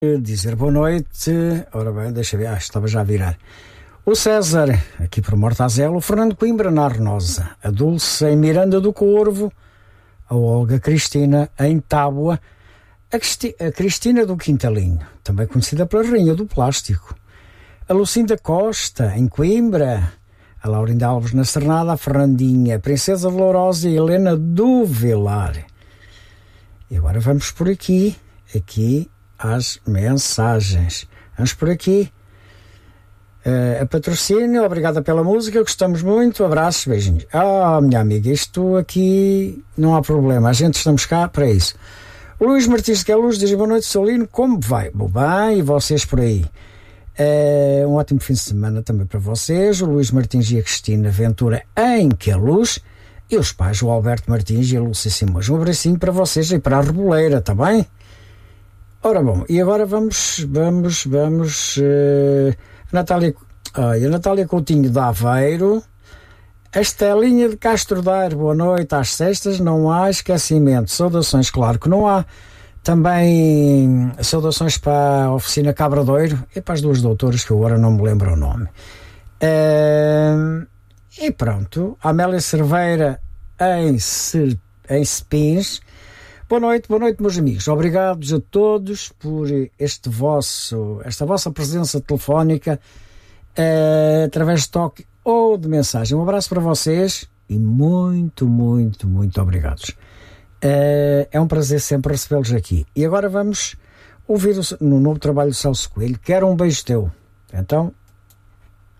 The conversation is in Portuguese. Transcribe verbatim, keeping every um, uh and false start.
Dizer boa noite. Ora bem, deixa ver, ah, estava já a virar. O César, aqui por Mortazelo, o Fernando Coimbra na Arnosa, a Dulce em Miranda do Corvo, a Olga Cristina em Tábua, a, Cristi- a Cristina do Quintalinho, também conhecida pela Rainha do Plástico, a Lucinda Costa em Coimbra, a Laurinda Alves na Cernada, a Fernandinha, a Princesa Valorosa e a Helena do Vilar. E agora vamos por aqui, aqui às mensagens. Vamos por aqui. Uh, a patrocínio, obrigada pela música, gostamos muito, abraços, beijinhos. Ah, minha amiga, isto aqui não há problema, a gente estamos cá para isso. O Luís Martins de Queluz diz boa noite, Solino, como vai? Bom, bem, e vocês por aí? Uh, um ótimo fim de semana também para vocês. O Luís Martins e a Cristina Ventura em Queluz e os pais, o Alberto Martins e a Lúcia Simões. Um abracinho para vocês e para a Reboleira, está bem? Ora bom, e agora vamos, vamos, vamos... Uh, a Natália, ah, a Natália Coutinho de Aveiro, a Estelinha de Castro Daire, boa noite, às sextas não há esquecimento. Saudações, claro que não há. Também saudações para a Oficina Cabradoiro e para as duas doutoras que agora não me lembro o nome. Uh, e pronto, a Amélia Cerveira em, Ser, em Spins. Boa noite, boa noite, meus amigos. Obrigados a todos por este vosso, esta vossa presença telefónica uh, através de toque ou de mensagem. Um abraço para vocês e muito, muito, muito obrigados. Uh, é um prazer sempre recebê-los aqui. E agora vamos ouvir o, no novo trabalho do Celso Coelho, Quero um Beijo Teu. Então,